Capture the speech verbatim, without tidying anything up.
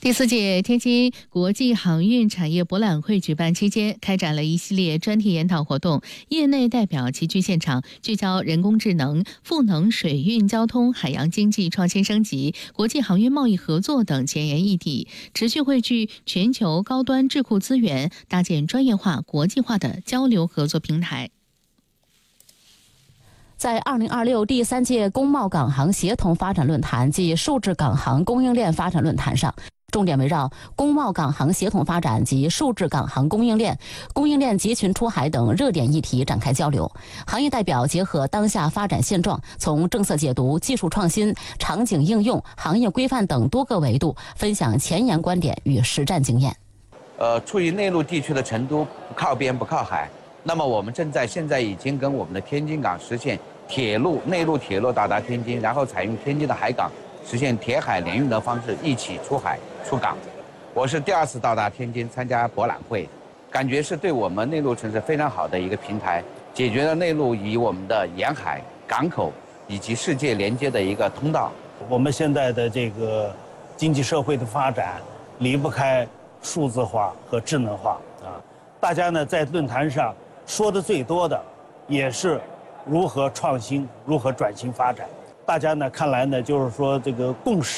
第四届天津国际航运产业博览会举办期间，开展了一系列专题研讨活动，业内代表齐聚现场，聚焦人工智能、赋能水运交通、海洋经济创新升级、国际航运贸易合作等前沿议题，持续汇聚全球高端智库资源，搭建专业化、国际化的交流合作平台。 在二零二六第三届工贸港航协同发展论坛暨数字港航供应链发展论坛上，重点围绕工贸港航协同发展及数字港航供应链、供应链集群出海等热点议题展开交流。行业代表结合当下发展现状，从政策解读、技术创新、场景应用、行业规范等多个维度，分享前沿观点与实战经验。 呃，处于内陆地区的成都不靠边不靠海，那么我们正在现在已经跟我们的天津港实现铁路内陆铁路到达天津，然后采用天津的海港实现铁海联运的方式一起出海出港。我是第二次到达天津参加博览会，感觉是对我们内陆城市非常好的一个平台，解决了内陆与我们的沿海港口以及世界连接的一个通道。 我们现在的这个经济社会的发展离不开数字化和智能化啊。大家呢在论坛上说的最多的也是如何创新、如何转型发展。大家呢看来呢就是说这个共识。